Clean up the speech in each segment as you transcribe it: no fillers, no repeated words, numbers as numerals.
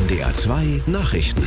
NDR 2 Nachrichten.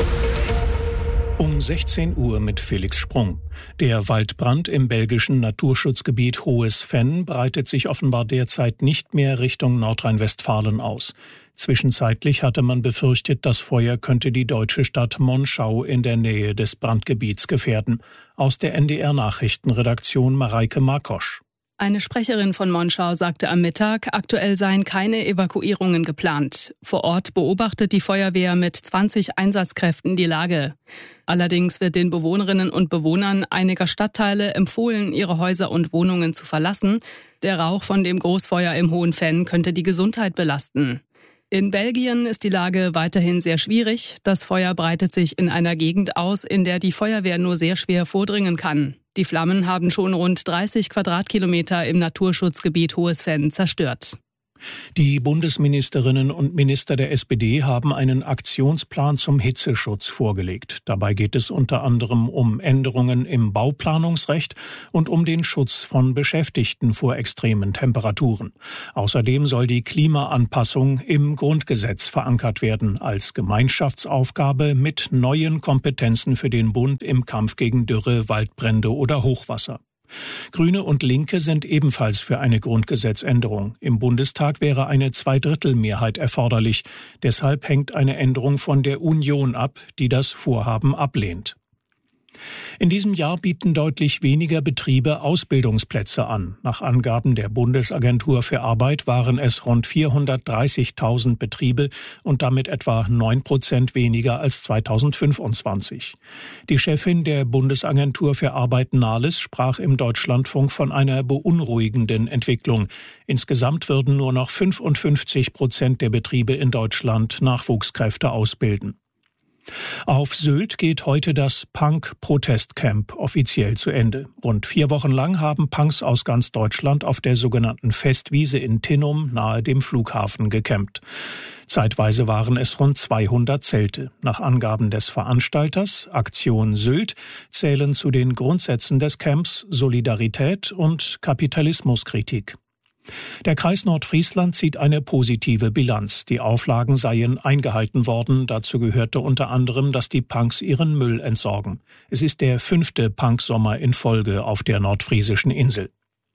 Um 16 Uhr mit Felix Sprung. Der Waldbrand im belgischen Naturschutzgebiet Hohes Venn breitet sich offenbar derzeit nicht mehr Richtung Nordrhein-Westfalen aus. Zwischenzeitlich hatte man befürchtet, das Feuer könnte die deutsche Stadt Monschau in der Nähe des Brandgebiets gefährden. Aus der NDR-Nachrichtenredaktion Mareike Markosch. Eine Sprecherin von Monschau sagte am Mittag, aktuell seien keine Evakuierungen geplant. Vor Ort beobachtet die Feuerwehr mit 20 Einsatzkräften die Lage. Allerdings wird den Bewohnerinnen und Bewohnern einiger Stadtteile empfohlen, ihre Häuser und Wohnungen zu verlassen. Der Rauch von dem Großfeuer im Hohen Venn könnte die Gesundheit belasten. In Belgien ist die Lage weiterhin sehr schwierig. Das Feuer breitet sich in einer Gegend aus, in der die Feuerwehr nur sehr schwer vordringen kann. Die Flammen haben schon rund 30 Quadratkilometer im Naturschutzgebiet Hohes Venn zerstört. Die Bundesministerinnen und Minister der SPD haben einen Aktionsplan zum Hitzeschutz vorgelegt. Dabei geht es unter anderem um Änderungen im Bauplanungsrecht und um den Schutz von Beschäftigten vor extremen Temperaturen. Außerdem soll die Klimaanpassung im Grundgesetz verankert werden als Gemeinschaftsaufgabe mit neuen Kompetenzen für den Bund im Kampf gegen Dürre, Waldbrände oder Hochwasser. Grüne und Linke sind ebenfalls für eine Grundgesetzänderung. Im Bundestag wäre eine Zweidrittelmehrheit erforderlich. Deshalb hängt eine Änderung von der Union ab, die das Vorhaben ablehnt. In diesem Jahr bieten deutlich weniger Betriebe Ausbildungsplätze an. Nach Angaben der Bundesagentur für Arbeit waren es rund 430.000 Betriebe und damit etwa 9% weniger als 2025. Die Chefin der Bundesagentur für Arbeit Nahles sprach im Deutschlandfunk von einer beunruhigenden Entwicklung. Insgesamt würden nur noch 55% der Betriebe in Deutschland Nachwuchskräfte ausbilden. Auf Sylt geht heute das Punk-Protestcamp offiziell zu Ende. Rund 4 Wochen lang haben Punks aus ganz Deutschland auf der sogenannten Festwiese in Tinnum nahe dem Flughafen gecampt. Zeitweise waren es rund 200 Zelte. Nach Angaben des Veranstalters, Aktion Sylt, zählen zu den Grundsätzen des Camps Solidarität und Kapitalismuskritik. Der Kreis Nordfriesland zieht eine positive Bilanz. Die Auflagen seien eingehalten worden. Dazu gehörte unter anderem, dass die Punks ihren Müll entsorgen. Es ist der 5. Punksommer in Folge auf der nordfriesischen Insel.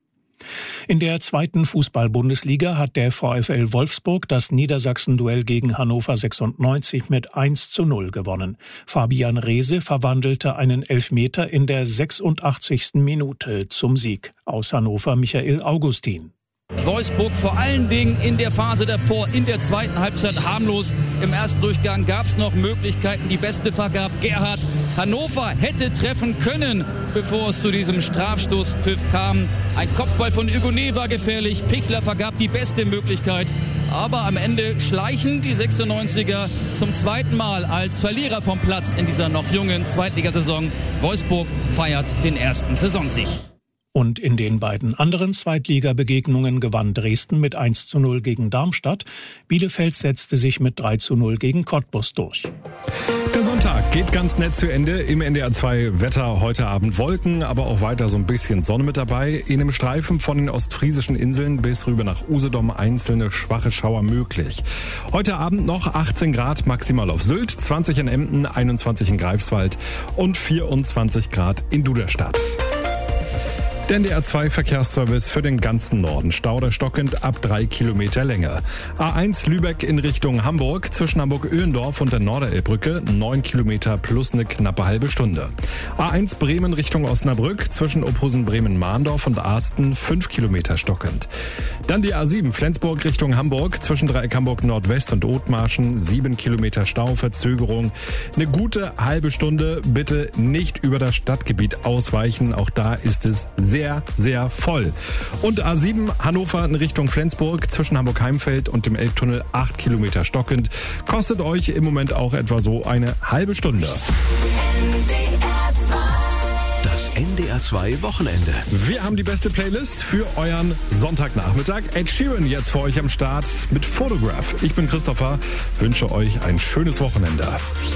In der 2. Fußball-Bundesliga hat der VfL Wolfsburg das Niedersachsen-Duell gegen Hannover 96 mit 1:0 gewonnen. Fabian Reese verwandelte einen Elfmeter in der 86. Minute zum Sieg. Aus Hannover Michael Augustin. Wolfsburg vor allen Dingen in der Phase davor, in der zweiten Halbzeit harmlos. Im ersten Durchgang gab es noch Möglichkeiten. Die beste vergab Gerhard. Hannover hätte treffen können, bevor es zu diesem Strafstoßpfiff kam. Ein Kopfball von Hugonet war gefährlich. Pichler vergab die beste Möglichkeit. Aber am Ende schleichen die 96er zum zweiten Mal als Verlierer vom Platz in dieser noch jungen Zweitligasaison. Wolfsburg feiert den ersten Saisonsieg. Und in den beiden anderen Zweitligabegegnungen gewann Dresden mit 1:0 gegen Darmstadt. Bielefeld setzte sich mit 3:0 gegen Cottbus durch. Der Sonntag geht ganz nett zu Ende. Im NDR 2 Wetter heute Abend Wolken, aber auch weiter so ein bisschen Sonne mit dabei. In einem Streifen von den ostfriesischen Inseln bis rüber nach Usedom einzelne schwache Schauer möglich. Heute Abend noch 18 Grad maximal auf Sylt, 20 in Emden, 21 in Greifswald und 24 Grad in Duderstadt. Der NDR 2 Verkehrsservice für den ganzen Norden. Stau oder stockend ab 3 Kilometer Länge. A1 Lübeck in Richtung Hamburg zwischen Hamburg-Öhendorf und der Norderelbbrücke 9 Kilometer plus eine knappe halbe Stunde. A1 Bremen Richtung Osnabrück zwischen Ophusen-Bremen-Mahndorf und Ahsten 5 Kilometer stockend. Dann die A7 Flensburg Richtung Hamburg zwischen Dreieck Hamburg Nordwest und Othmarschen 7 Kilometer Stau, Verzögerung. Eine gute halbe Stunde. Bitte nicht über das Stadtgebiet ausweichen. Auch da ist es sehr, sehr voll. Und A7 Hannover in Richtung Flensburg zwischen Hamburg-Heimfeld und dem Elbtunnel 8 Kilometer stockend. Kostet euch im Moment auch etwa so eine halbe Stunde. Das NDR 2 Wochenende. Wir haben die beste Playlist für euren Sonntagnachmittag. Ed Sheeran jetzt für euch am Start mit Photograph. Ich bin Christopher, wünsche euch ein schönes Wochenende.